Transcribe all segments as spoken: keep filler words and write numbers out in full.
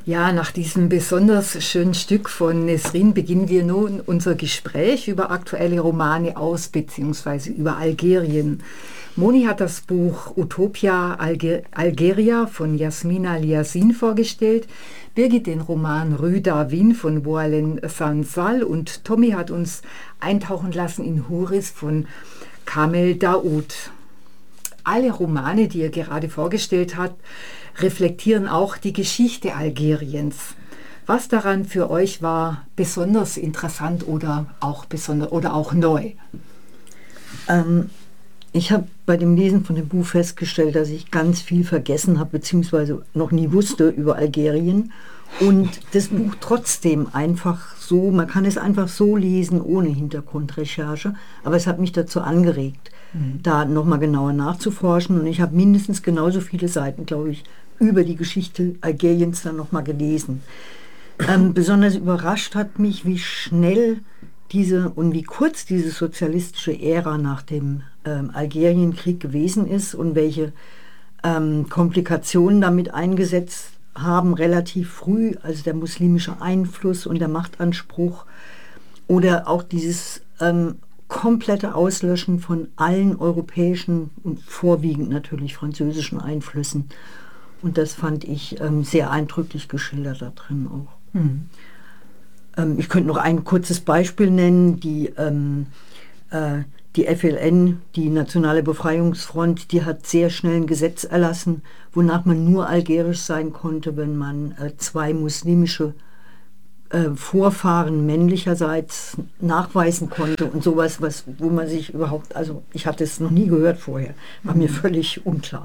Ja, nach diesem besonders schönen Stück von Nesrin beginnen wir nun unser Gespräch über aktuelle Romane aus bzw. über Algerien. Moni hat das Buch Utopia Alger Algeria von Yasmina Liasin vorgestellt, Birgit den Roman Rue Darwin von Boualem Sansal und Tommy hat uns eintauchen lassen in Huris von Kamel Daoud. Alle Romane, die er gerade vorgestellt hat, reflektieren auch die Geschichte Algeriens. Was daran für euch war besonders interessant oder auch, besonder, oder auch neu? Ähm, ich habe bei dem Lesen von dem Buch festgestellt, dass ich ganz viel vergessen habe, beziehungsweise noch nie wusste über Algerien. Und das Buch trotzdem einfach so, man kann es einfach so lesen, ohne Hintergrundrecherche. Aber es hat mich dazu angeregt, mhm. da nochmal genauer nachzuforschen. Und ich habe mindestens genauso viele Seiten, glaube ich, über die Geschichte Algeriens dann nochmal gelesen. Ähm, besonders überrascht hat mich, wie schnell diese und wie kurz diese sozialistische Ära nach dem ähm, Algerienkrieg gewesen ist und welche ähm, Komplikationen damit eingesetzt haben, relativ früh, also der muslimische Einfluss und der Machtanspruch oder auch dieses ähm, komplette Auslöschen von allen europäischen und vorwiegend natürlich französischen Einflüssen. Und das fand ich ähm, sehr eindrücklich geschildert da drin auch. Hm. Ähm, ich könnte noch ein kurzes Beispiel nennen. Die, ähm, äh, die F L N, die Nationale Befreiungsfront, die hat sehr schnell ein Gesetz erlassen, wonach man nur algerisch sein konnte, wenn man äh, zwei muslimische äh, Vorfahren männlicherseits nachweisen konnte und sowas, was, wo man sich überhaupt, also ich hatte es noch nie gehört vorher, war mir völlig unklar.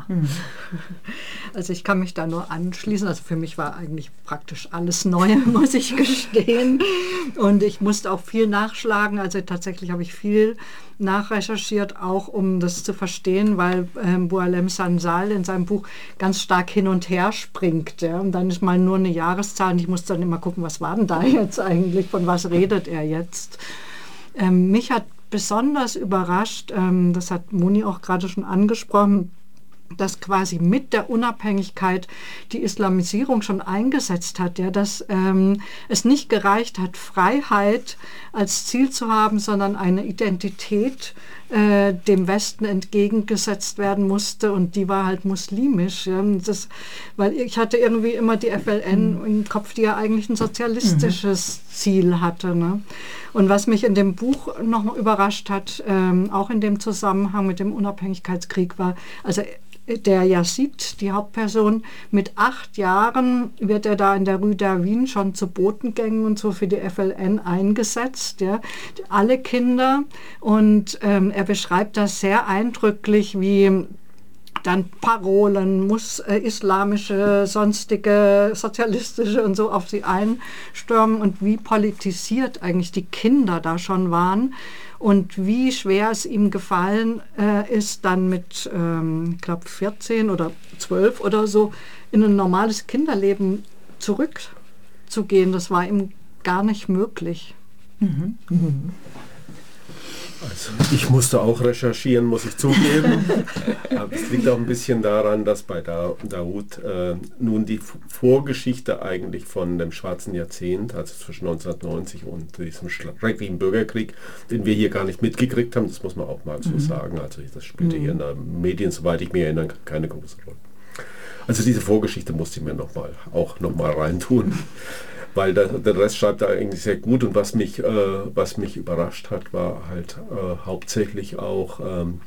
Also ich kann mich da nur anschließen, also für mich war eigentlich praktisch alles neu, muss ich gestehen, und ich musste auch viel nachschlagen, also tatsächlich habe ich viel nachrecherchiert, auch um das zu verstehen, weil ähm, Boualem Sansal in seinem Buch ganz stark hin und her springt. Ja? Und dann ist mal nur eine Jahreszahl und ich muss dann immer gucken, was war denn da jetzt eigentlich, von was redet er jetzt? Ähm, mich hat besonders überrascht, ähm, das hat Moni auch gerade schon angesprochen, dass quasi mit der Unabhängigkeit die Islamisierung schon eingesetzt hat, ja, dass ähm, es nicht gereicht hat, Freiheit als Ziel zu haben, sondern eine Identität äh, dem Westen entgegengesetzt werden musste und die war halt muslimisch. Ja. Das, weil ich hatte irgendwie immer die F L N mhm. im Kopf, die ja eigentlich ein sozialistisches mhm. Ziel hatte. Ne? Und was mich in dem Buch noch überrascht hat, ähm, auch in dem Zusammenhang mit dem Unabhängigkeitskrieg war, also der Yazid, die Hauptperson, mit acht Jahren wird er da in der Rue Darwin schon zu Botengängen und so für die F L N eingesetzt. Ja. Alle Kinder. Und ähm, er beschreibt das sehr eindrücklich, wie dann Parolen, muss äh, islamische, sonstige, sozialistische und so auf sie einstürmen und wie politisiert eigentlich die Kinder da schon waren. Und wie schwer es ihm gefallen äh, ist, dann mit, ähm, ich glaube, vierzehn oder zwölf oder so in ein normales Kinderleben zurückzugehen. Das war ihm gar nicht möglich. Mhm. Mhm. Also ich musste auch recherchieren, muss ich zugeben. Es liegt auch ein bisschen daran, dass bei da Daoud äh, nun die Vorgeschichte eigentlich von dem Schwarzen Jahrzehnt, also zwischen neunzehnhundertneunzig und diesem schrecklichen Bürgerkrieg, den wir hier gar nicht mitgekriegt haben, das muss man auch mal so mhm. sagen. Also das spielte mhm. hier in den Medien, soweit ich mich erinnern kann, keine große Rolle. Also diese Vorgeschichte musste ich mir noch mal, auch nochmal reintun. Weil der, der Rest schreibt da eigentlich sehr gut und was mich, äh, was mich überrascht hat, war halt äh, hauptsächlich auch, ähm,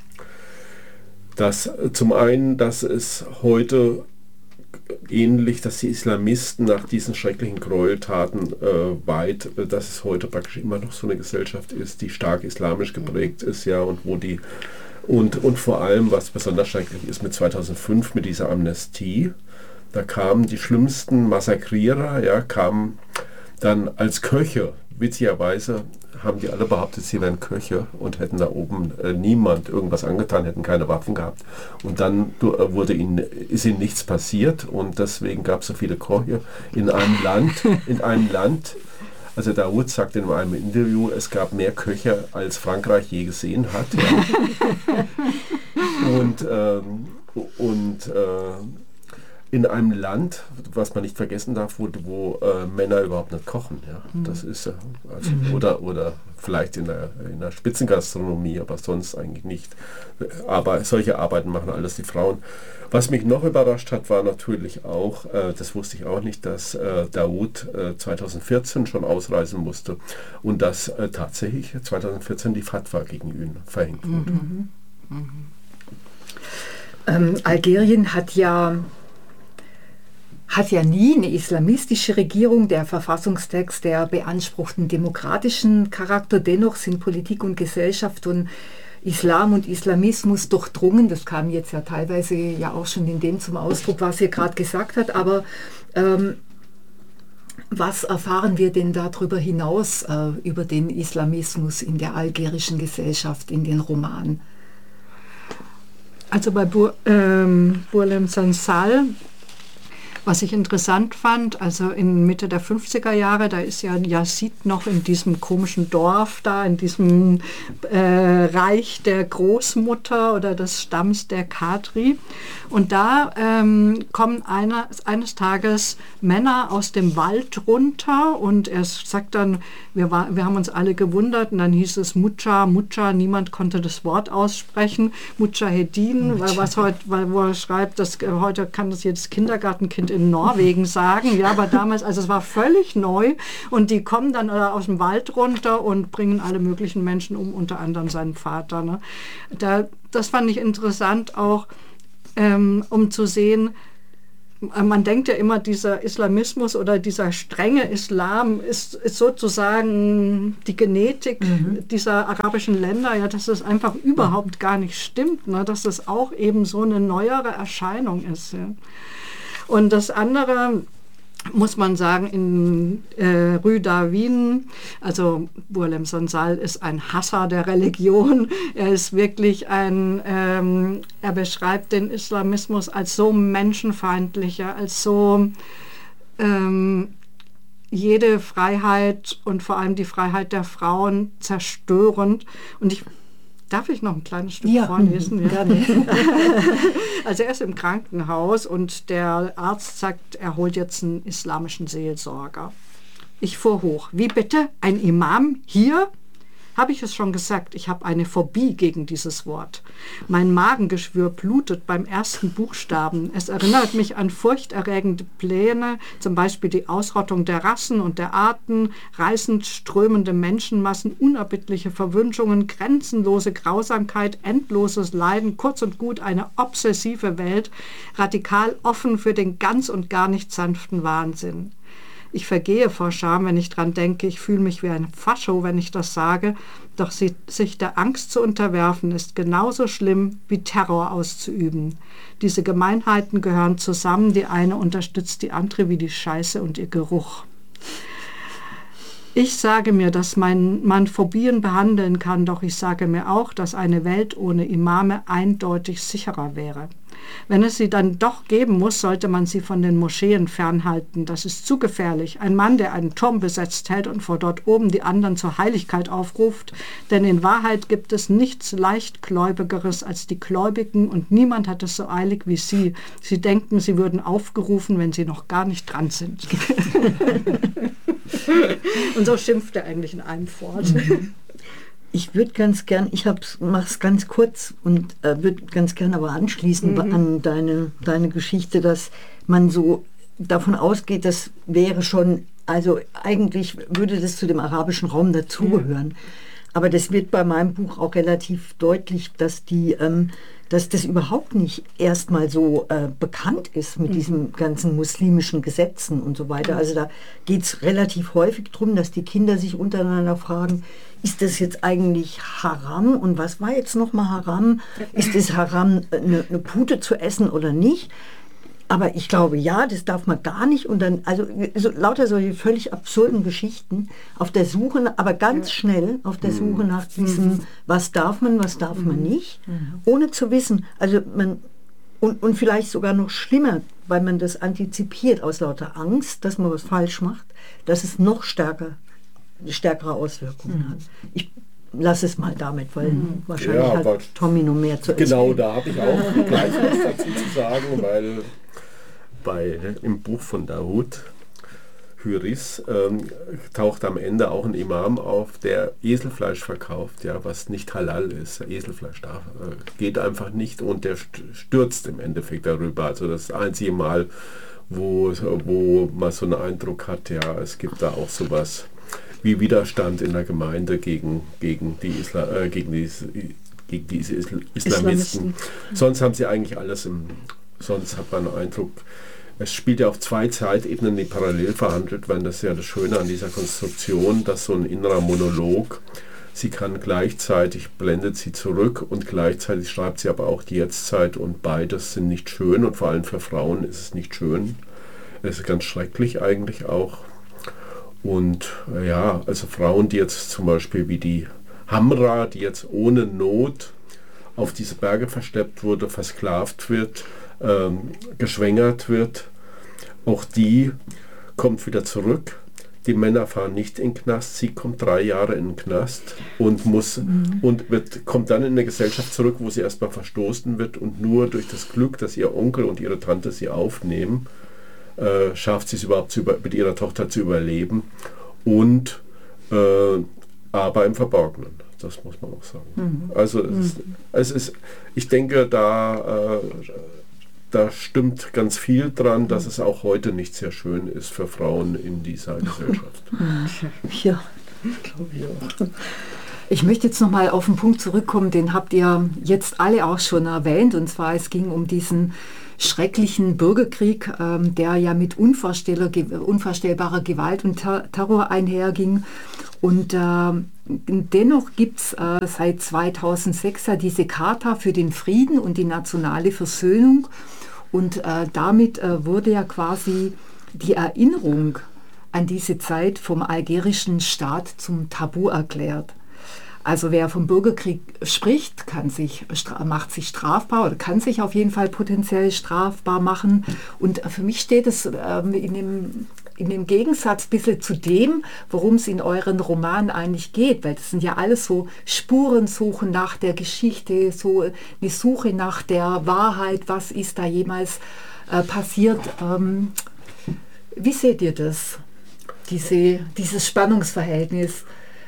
dass äh, zum einen, dass es heute ähnlich, dass die Islamisten nach diesen schrecklichen Gräueltaten äh, weit, äh, dass es heute praktisch immer noch so eine Gesellschaft ist, die stark islamisch geprägt ist, ja, und wo die, und, und vor allem, was besonders schrecklich ist mit zweitausendfünf, mit dieser Amnestie, da kamen die schlimmsten Massakrierer, ja, kamen dann als Köche. Witzigerweise haben die alle behauptet, sie wären Köche und hätten da oben äh, niemand irgendwas angetan, hätten keine Waffen gehabt. Und dann äh, wurde ihnen, ist ihnen nichts passiert und deswegen gab es so viele Köche in einem Land, in einem Land. Also Daoud sagt in einem Interview, es gab mehr Köche, als Frankreich je gesehen hat. Ja. und ähm, und äh, in einem Land, was man nicht vergessen darf, wo, wo äh, Männer überhaupt nicht kochen. Ja? Mhm. Das ist, äh, also, mhm. oder, oder vielleicht in der, in der Spitzengastronomie, aber sonst eigentlich nicht. Aber solche Arbeiten machen alles die Frauen. Was mich noch überrascht hat, war natürlich auch, äh, das wusste ich auch nicht, dass äh, Daoud äh, zweitausendvierzehn schon ausreisen musste und dass äh, tatsächlich zweitausendvierzehn die Fatwa gegen ihn verhängt wurde. Mhm. Mhm. Ähm, Algerien hat ja hat ja nie eine islamistische Regierung. Der Verfassungstext, der beansprucht einen demokratischen Charakter. Dennoch sind Politik und Gesellschaft von Islam und Islamismus durchdrungen. Das kam jetzt ja teilweise ja auch schon in dem zum Ausdruck, was ihr gerade gesagt habt. Aber ähm, was erfahren wir denn darüber hinaus, äh, über den Islamismus in der algerischen Gesellschaft, in den Romanen? Also bei Bur, ähm, Bourlem Sansal, was ich interessant fand, also in Mitte der fünfziger Jahre, da ist ja Yazid noch in diesem komischen Dorf da, in diesem äh, Reich der Großmutter oder des Stamms der Kadri. Und da ähm, kommen einer, eines Tages Männer aus dem Wald runter und er sagt dann, wir, war, wir haben uns alle gewundert und dann hieß es Mucha, Mucha, niemand konnte das Wort aussprechen, Mujahedin, weil was heute, weil, wo er schreibt, dass, äh, heute kann das jedes Kindergartenkind in Norwegen sagen, ja, aber damals, also es war völlig neu und die kommen dann äh, aus dem Wald runter und bringen alle möglichen Menschen um, unter anderem seinen Vater. Ne? Da, das fand ich interessant auch, ähm, um zu sehen, man denkt ja immer, dieser Islamismus oder dieser strenge Islam ist, ist sozusagen die Genetik mhm. dieser arabischen Länder, ja, dass das einfach überhaupt gar nicht stimmt, ne? Dass das auch eben so eine neuere Erscheinung ist. Ja. Und das andere, muss man sagen, in äh, Rue Darwin, also Bourlem Sansal ist ein Hasser der Religion. Er ist wirklich ein, ähm, er beschreibt den Islamismus als so menschenfeindlicher, als so ähm, jede Freiheit und vor allem die Freiheit der Frauen zerstörend. Und ich Darf ich noch ein kleines Stück ja, vorlesen? Ja. Also er ist im Krankenhaus und der Arzt sagt, er holt jetzt einen islamischen Seelsorger. Ich fuhr hoch. Wie bitte? Ein Imam hier? Habe ich es schon gesagt, ich habe eine Phobie gegen dieses Wort. Mein Magengeschwür blutet beim ersten Buchstaben. Es erinnert mich an furchterregende Pläne, zum Beispiel die Ausrottung der Rassen und der Arten, reißend strömende Menschenmassen, unerbittliche Verwünschungen, grenzenlose Grausamkeit, endloses Leiden, kurz und gut eine obsessive Welt, radikal offen für den ganz und gar nicht sanften Wahnsinn. Ich vergehe vor Scham, wenn ich dran denke, ich fühle mich wie ein Fascho, wenn ich das sage, doch sie, sich der Angst zu unterwerfen, ist genauso schlimm wie Terror auszuüben. Diese Gemeinheiten gehören zusammen, die eine unterstützt die andere wie die Scheiße und ihr Geruch. Ich sage mir, dass mein, man Phobien behandeln kann, doch ich sage mir auch, dass eine Welt ohne Imame eindeutig sicherer wäre. Wenn es sie dann doch geben muss, sollte man sie von den Moscheen fernhalten. Das ist zu gefährlich. Ein Mann, der einen Turm besetzt hält und vor dort oben die anderen zur Heiligkeit aufruft. Denn in Wahrheit gibt es nichts Leichtgläubigeres als die Gläubigen und niemand hat es so eilig wie sie. Sie denken, sie würden aufgerufen, wenn sie noch gar nicht dran sind. Und so schimpft er eigentlich in einem fort. Mhm. Ich würde ganz gern, ich mache es ganz kurz und äh, würde ganz gern aber anschließen mhm. an deine, deine Geschichte, dass man so davon ausgeht, das wäre schon, also eigentlich würde das zu dem arabischen Raum dazugehören. Mhm. Aber das wird bei meinem Buch auch relativ deutlich, dass die, ähm, dass das überhaupt nicht erstmal so äh, bekannt ist mit mhm. diesen ganzen muslimischen Gesetzen und so weiter. Also da geht es relativ häufig darum, dass die Kinder sich untereinander fragen, ist das jetzt eigentlich Haram und was war jetzt nochmal Haram? Ist es Haram, eine, eine Pute zu essen oder nicht? Aber ich glaube, ja, das darf man gar nicht. Und dann, also so, lauter solche völlig absurden Geschichten auf der Suche, aber ganz schnell auf der Suche nach diesem, was darf man, was darf man nicht, ohne zu wissen. Also man, und, und vielleicht sogar noch schlimmer, weil man das antizipiert aus lauter Angst, dass man was falsch macht, dass es noch stärker, stärkere Auswirkungen hat. Ich lass es mal damit, weil mhm. wahrscheinlich ja, hat Tommy noch mehr zu erzählen. Genau, da habe ich auch gleich was dazu zu sagen, weil bei, im Buch von Daoud Hürris ähm, taucht am Ende auch ein Imam auf, der Eselfleisch verkauft, ja, was nicht halal ist. Eselfleisch darf, äh, geht einfach nicht und der stürzt im Endeffekt darüber. Also das einzige Mal, wo, wo man so einen Eindruck hat, ja, es gibt da auch sowas wie Widerstand in der Gemeinde gegen, gegen, die, Isla, äh, gegen, die, gegen diese Isl Islamisten. Islamisten. Sonst haben sie eigentlich alles im, sonst hat man den Eindruck, es spielt ja auf zwei Zeitebenen, die parallel verhandelt werden. Das ist ja das Schöne an dieser Konstruktion, dass so ein innerer Monolog, sie kann gleichzeitig, blendet sie zurück und gleichzeitig schreibt sie aber auch die Jetztzeit und beides sind nicht schön und vor allem für Frauen ist es nicht schön. Es ist ganz schrecklich eigentlich auch. Und ja, also Frauen, die jetzt zum Beispiel wie die Hamra, die jetzt ohne Not auf diese Berge verschleppt wurde, versklavt wird, ähm, geschwängert wird, auch die kommt wieder zurück. Die Männer fahren nicht in den Knast, sie kommt drei Jahre in den Knast und, muss, mhm. und wird, kommt dann in eine Gesellschaft zurück, wo sie erstmal verstoßen wird und nur durch das Glück, dass ihr Onkel und ihre Tante sie aufnehmen, äh, schafft sie es überhaupt zu über, mit ihrer Tochter zu überleben und äh, aber im Verborgenen. Das muss man auch sagen. Mhm. Also es, mhm. es ist, ich denke, da äh, Da stimmt ganz viel dran, dass es auch heute nicht sehr schön ist für Frauen in dieser Gesellschaft. Ja, glaube ich auch. Ich möchte jetzt noch mal auf den Punkt zurückkommen, den habt ihr jetzt alle auch schon erwähnt. Und zwar, es ging um diesen schrecklichen Bürgerkrieg, ähm, der ja mit unvorstellbarer Gewalt und Ter Terror einherging. Und äh, dennoch gibt es äh, seit zweitausendsechs ja diese Charta für den Frieden und die nationale Versöhnung. Und äh, damit äh, wurde ja quasi die Erinnerung an diese Zeit vom algerischen Staat zum Tabu erklärt. Also wer vom Bürgerkrieg spricht, kann sich, macht sich strafbar oder kann sich auf jeden Fall potenziell strafbar machen. Und für mich steht es ähm, in dem in dem Gegensatz ein bisschen zu dem, worum es in euren Romanen eigentlich geht, weil das sind ja alles so Spurensuchen nach der Geschichte, so eine Suche nach der Wahrheit, was ist da jemals äh, passiert. Ähm, wie seht ihr das, diese, dieses Spannungsverhältnis?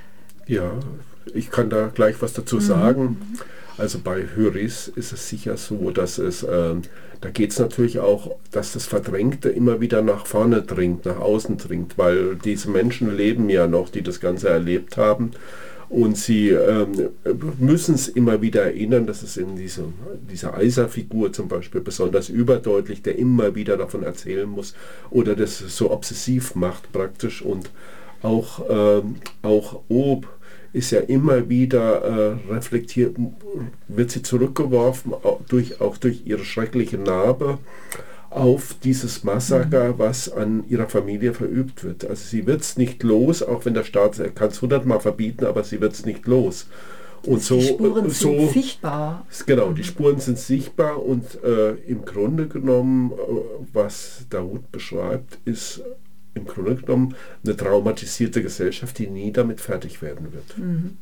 Ja, ich kann da gleich was dazu sagen. Mhm. Also bei Hürris ist es sicher so, dass es, äh, da geht es natürlich auch, dass das Verdrängte immer wieder nach vorne dringt, nach außen dringt, weil diese Menschen leben ja noch, die das Ganze erlebt haben und sie ähm, müssen es immer wieder erinnern, das ist in diese, dieser Eiser-Figur zum Beispiel besonders überdeutlich, der immer wieder davon erzählen muss oder das so obsessiv macht praktisch und auch, ähm, auch Ob ist ja immer wieder äh, reflektiert, wird sie zurückgeworfen, auch durch, auch durch ihre schreckliche Narbe, auf dieses Massaker, was an ihrer Familie verübt wird. Also sie wird es nicht los, auch wenn der Staat, er kann es hundertmal verbieten, aber sie wird es nicht los. Und so, die Spuren so, sind sichtbar. Genau, die Spuren sind sichtbar und äh, im Grunde genommen, äh, was Daoud beschreibt, ist im Grunde genommen eine traumatisierte Gesellschaft, die nie damit fertig werden wird. Mhm.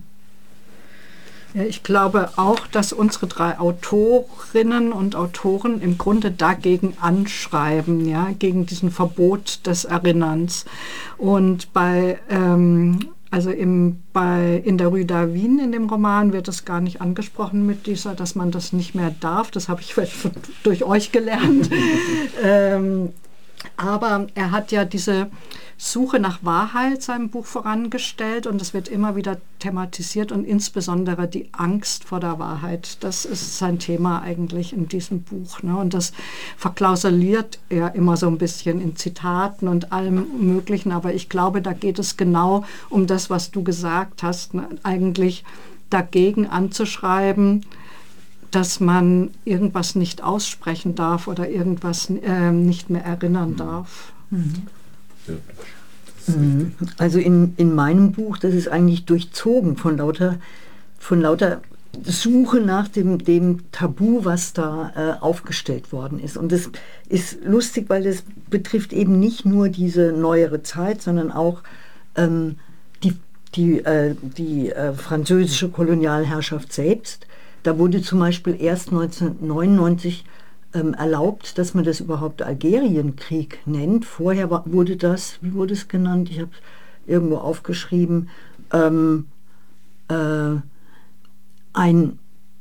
Ja, ich glaube auch, dass unsere drei Autorinnen und Autoren im Grunde dagegen anschreiben, ja, gegen diesen Verbot des Erinnerns. Und bei, ähm, also im, bei, in der Rue d'Avin, in dem Roman, wird es gar nicht angesprochen mit dieser, dass man das nicht mehr darf. Das habe ich durch euch gelernt. ähm, Aber er hat ja diese Suche nach Wahrheit seinem Buch vorangestellt und es wird immer wieder thematisiert und insbesondere die Angst vor der Wahrheit. Das ist sein Thema eigentlich in diesem Buch. Ne? Und das verklausuliert er immer so ein bisschen in Zitaten und allem Möglichen. Aber ich glaube, da geht es genau um das, was du gesagt hast, ne? Eigentlich dagegen anzuschreiben, dass man irgendwas nicht aussprechen darf oder irgendwas äh, nicht mehr erinnern darf. Mhm. Mhm. Also in, in meinem Buch, das ist eigentlich durchzogen von lauter, von lauter Suche nach dem, dem Tabu, was da äh, aufgestellt worden ist. Und das ist lustig, weil das betrifft eben nicht nur diese neuere Zeit, sondern auch ähm, die, die, äh, die äh, französische Kolonialherrschaft selbst. Da wurde zum Beispiel erst neunzehnhundertneunundneunzig ähm, erlaubt, dass man das überhaupt Algerienkrieg nennt. Vorher war, wurde das, wie wurde es genannt? Ich habe es irgendwo aufgeschrieben, ähm, äh, ein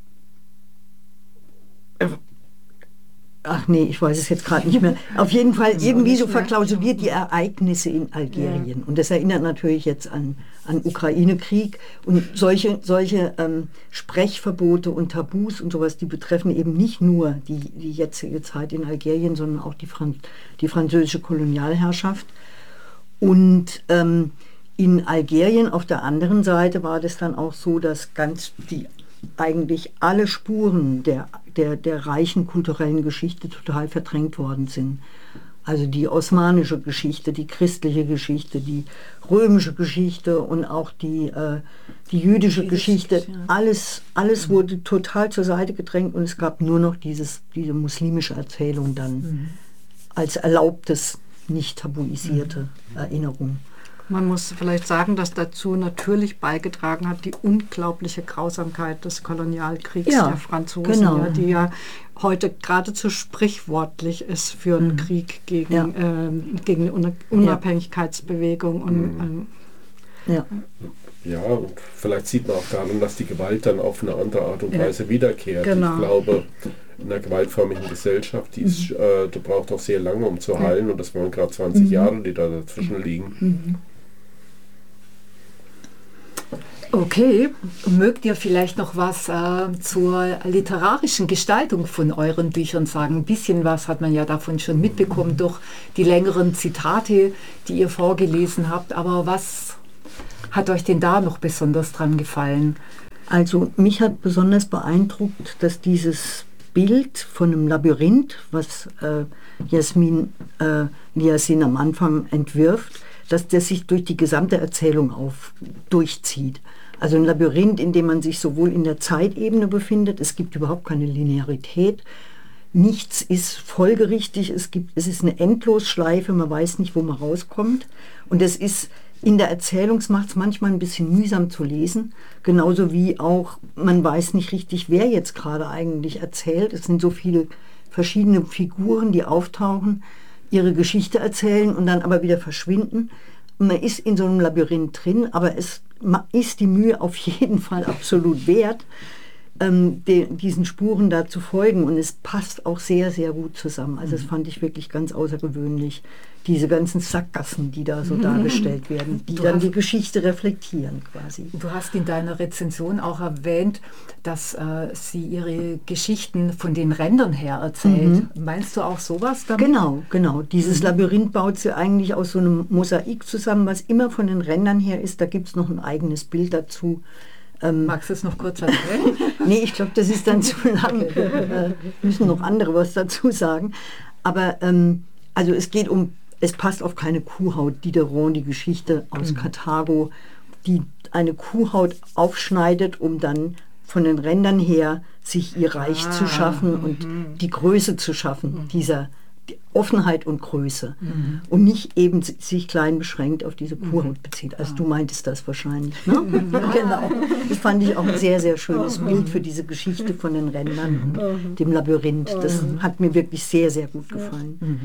Ach nee, ich weiß es jetzt gerade nicht mehr. Auf jeden Fall irgendwie so verklausuliert die Ereignisse in Algerien. Und das erinnert natürlich jetzt an, an Ukraine-Krieg. Und solche, solche ähm, Sprechverbote und Tabus und sowas, die betreffen eben nicht nur die, die jetzige Zeit in Algerien, sondern auch die, Fran die französische Kolonialherrschaft. Und ähm, in Algerien auf der anderen Seite war das dann auch so, dass ganz die eigentlich alle Spuren der, der, der reichen kulturellen Geschichte total verdrängt worden sind. Also die osmanische Geschichte, die christliche Geschichte, die römische Geschichte und auch die, äh, die jüdische Geschichte, alles, alles wurde total zur Seite gedrängt und es gab nur noch dieses, diese muslimische Erzählung dann mhm. als erlaubtes, nicht tabuisierte mhm. Erinnerung. Man muss vielleicht sagen, dass dazu natürlich beigetragen hat die unglaubliche Grausamkeit des Kolonialkriegs ja, der Franzosen, genau. ja, die ja heute geradezu sprichwörtlich ist für einen mhm. Krieg gegen, ja. äh, gegen eine Unabhängigkeitsbewegung. Und, mhm. äh, ja. ja, und vielleicht sieht man auch daran, dass die Gewalt dann auf eine andere Art und Weise ja. wiederkehrt. Genau. Ich glaube, in einer gewaltförmigen Gesellschaft, die ist, mhm. äh, die braucht auch sehr lange, um zu heilen, ja. und das waren gerade zwanzig mhm. Jahre, die da dazwischen liegen. Mhm. Okay, mögt ihr vielleicht noch was äh, zur literarischen Gestaltung von euren Büchern sagen? Ein bisschen was hat man ja davon schon mitbekommen durch die längeren Zitate, die ihr vorgelesen habt. Aber was hat euch denn da noch besonders dran gefallen? Also mich hat besonders beeindruckt, dass dieses Bild von einem Labyrinth, was äh, Jasmin äh, Liasin am Anfang entwirft, dass das sich durch die gesamte Erzählung auf, durchzieht. Also ein Labyrinth, in dem man sich sowohl in der Zeitebene befindet, es gibt überhaupt keine Linearität, nichts ist folgerichtig, es, gibt, es ist eine Endlosschleife, man weiß nicht, wo man rauskommt. Und es ist in der Erzählung, macht es manchmal ein bisschen mühsam zu lesen, genauso wie auch, man weiß nicht richtig, wer jetzt gerade eigentlich erzählt. Es sind so viele verschiedene Figuren, die auftauchen, ihre Geschichte erzählen und dann aber wieder verschwinden. Man ist in so einem Labyrinth drin, aber es ist die Mühe auf jeden Fall absolut wert, ähm, de, diesen Spuren da zu folgen. Und es passt auch sehr, sehr gut zusammen. Also das fand ich wirklich ganz außergewöhnlich. Diese ganzen Sackgassen, die da so dargestellt werden, die du dann hast, die Geschichte reflektieren quasi. Du hast in deiner Rezension auch erwähnt, dass äh, sie ihre Geschichten von den Rändern her erzählt. Mhm. Meinst du auch sowas damit? Genau, genau. Dieses mhm. Labyrinth baut sie eigentlich aus so einem Mosaik zusammen, was immer von den Rändern her ist. Da gibt es noch ein eigenes Bild dazu. Ähm, Magst du es noch kurz erzählen? Nee, ich glaube, das ist dann zu lang. äh, müssen noch andere was dazu sagen. Aber ähm, also es geht um, es passt auf keine Kuhhaut. Diderot, die Geschichte aus mhm. Karthago, die eine Kuhhaut aufschneidet, um dann von den Rändern her sich ihr Reich ah, zu schaffen mhm. und die Größe zu schaffen, mhm. dieser die Offenheit und Größe. Mhm. Und nicht eben sich klein beschränkt auf diese Kuhhaut bezieht. Also du meintest das wahrscheinlich. Ne? Ja. Genau. Das fand ich auch ein sehr, sehr schönes mhm. Bild für diese Geschichte von den Rändern und mhm. dem Labyrinth. Das mhm. hat mir wirklich sehr, sehr gut gefallen. Mhm.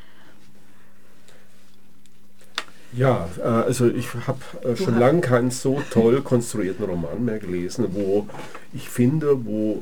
Ja, also ich habe schon lange keinen so toll konstruierten Roman mehr gelesen, wo ich finde, wo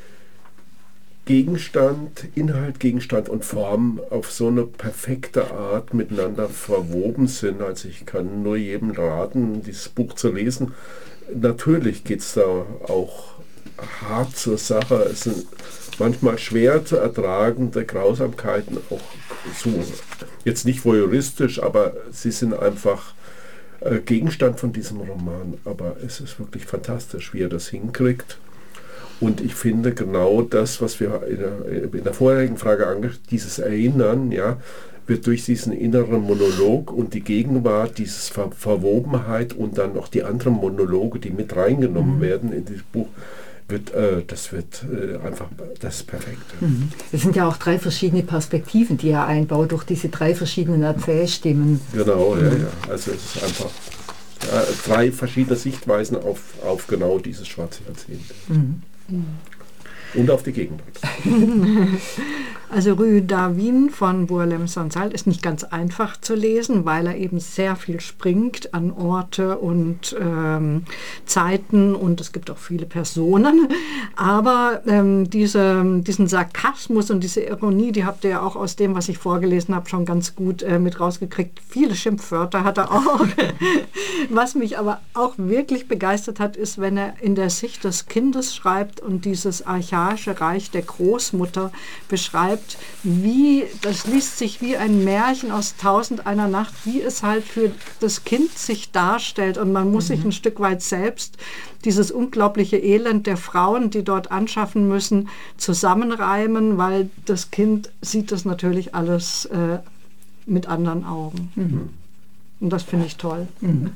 Gegenstand, Inhalt, Gegenstand und Form auf so eine perfekte Art miteinander verwoben sind. Also ich kann nur jedem raten, dieses Buch zu lesen. Natürlich geht es da auch hart zur Sache. Es sind manchmal schwer zu ertragende Grausamkeiten, auch so, jetzt nicht voyeuristisch, aber sie sind einfach äh, Gegenstand von diesem Roman. Aber es ist wirklich fantastisch, wie er das hinkriegt. Und ich finde genau das, was wir in der, in der vorherigen Frage angesprochen haben, dieses Erinnern, ja, wird durch diesen inneren Monolog und die Gegenwart, diese Ver Verwobenheit und dann noch die anderen Monologe, die mit reingenommen mhm. werden in dieses Buch, wird, äh, das wird äh, einfach, das ist perfekt. Mhm. Es sind ja auch drei verschiedene Perspektiven, die er einbaut, durch diese drei verschiedenen Erzählstimmen. Genau, mhm. ja, ja. Also es ist einfach ja, drei verschiedene Sichtweisen auf, auf genau dieses schwarze Jahrzehnt. Mhm. Mhm. Und auf die Gegenwart. Also Rue d'Avin von Bourlem Sansal ist nicht ganz einfach zu lesen, weil er eben sehr viel springt an Orte und ähm, Zeiten und es gibt auch viele Personen. Aber ähm, diese, diesen Sarkasmus und diese Ironie, die habt ihr ja auch aus dem, was ich vorgelesen habe, schon ganz gut äh, mit rausgekriegt. Viele Schimpfwörter hat er auch. Was mich aber auch wirklich begeistert hat, ist, wenn er in der Sicht des Kindes schreibt und dieses archaische Reich der Großmutter beschreibt, wie, das liest sich wie ein Märchen aus Tausend einer Nacht, wie es halt für das Kind sich darstellt. Und man muss mhm. sich ein Stück weit selbst dieses unglaubliche Elend der Frauen, die dort anschaffen müssen, zusammenreimen, weil das Kind sieht das natürlich alles äh, mit anderen Augen. Mhm. Und das finde ich toll. Mhm.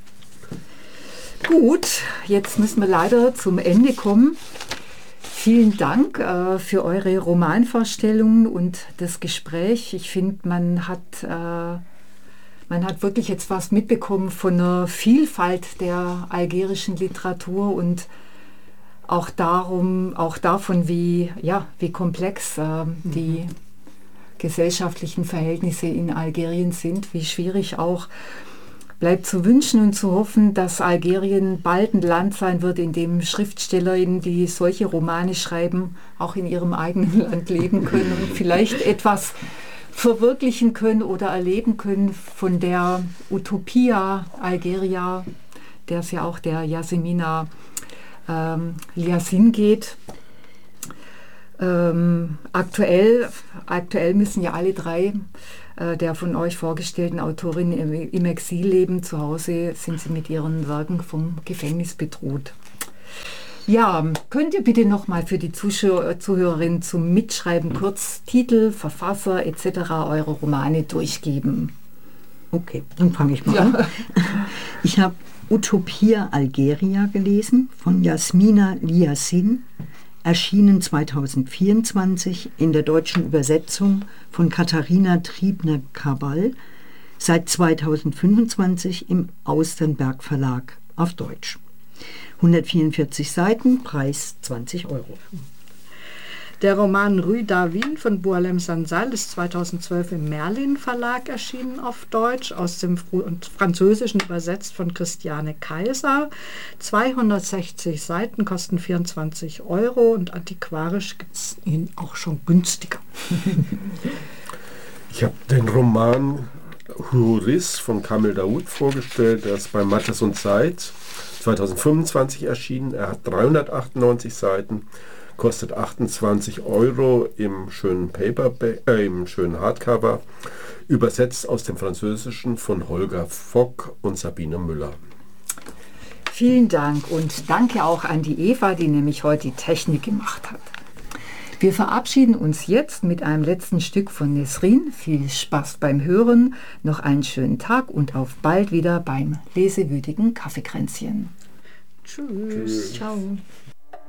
Gut, jetzt müssen wir leider zum Ende kommen. Vielen Dank äh, für eure Romanvorstellungen und das Gespräch. Ich finde, man hat, äh, man hat wirklich jetzt was mitbekommen von der Vielfalt der algerischen Literatur und auch darum, auch davon, wie, ja, wie komplex äh, mhm. die gesellschaftlichen Verhältnisse in Algerien sind, wie schwierig auch. Bleibt zu wünschen und zu hoffen, dass Algerien bald ein Land sein wird, in dem Schriftstellerinnen, die solche Romane schreiben, auch in ihrem eigenen Land leben können und vielleicht etwas verwirklichen können oder erleben können von der Utopia Algeria, der es ja auch der Yasemina ähm, Liasin geht. Ähm, aktuell, aktuell müssen ja alle drei äh, der von euch vorgestellten Autorinnen im, im Exil leben. Zu Hause sind sie mit ihren Werken vom Gefängnis bedroht. Ja, könnt ihr bitte nochmal für die Zuschauer, Zuhörerinnen zum Mitschreiben kurz Titel, Verfasser et cetera eure Romane durchgeben? Okay, dann fange ich mal ja. an. Ich habe Utopia Algeria gelesen von Yasmina Liasin, erschienen zweitausendvierundzwanzig in der deutschen Übersetzung von Katharina Triebner-Cabal, seit zweitausendfünfundzwanzig im Austernberg Verlag auf Deutsch. hundertvierundvierzig Seiten, Preis zwanzig Euro. Der Roman Rue d'Avin von Bourlem Sansal ist zweitausendzwölf im Merlin Verlag erschienen auf Deutsch, aus dem Französischen übersetzt von Christiane Kaiser. zweihundertsechzig Seiten, kosten vierundzwanzig Euro und antiquarisch gibt es ihn auch schon günstiger. Ich habe den Roman Huris von Kamel Daoud vorgestellt, der ist bei Mattes und Seitz zweitausendfünfundzwanzig erschienen. Er hat dreihundertachtundneunzig Seiten, kostet achtundzwanzig Euro im schönen Paperback, äh, im schönen Hardcover, übersetzt aus dem Französischen von Holger Fock und Sabine Müller. Vielen Dank und danke auch an die Eva, die nämlich heute die Technik gemacht hat. Wir verabschieden uns jetzt mit einem letzten Stück von Nesrin. Viel Spaß beim Hören, noch einen schönen Tag und auf bald wieder beim lesewütigen Kaffeekränzchen. Tschüss. Tschüss. Ciao.